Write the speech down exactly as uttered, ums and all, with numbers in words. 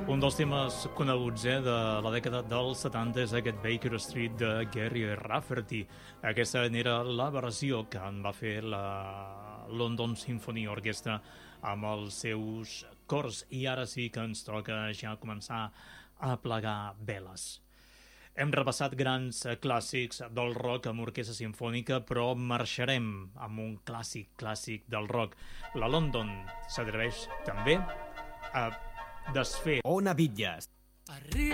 Un dels temes coneguts eh, de la dècada dels setanta és aquest Baker Street de Gary Rafferty. Aquesta era la versió que en va fer la London Symphony Orchestra amb els seus cors. I ara sí que ens toca ja començar a plegar veles. Hem repassat grans clàssics del rock amb orquestra simfònica, però marxarem amb un clàssic clàssic del rock. La London s'atreveix també a desfer Ona Bitlles.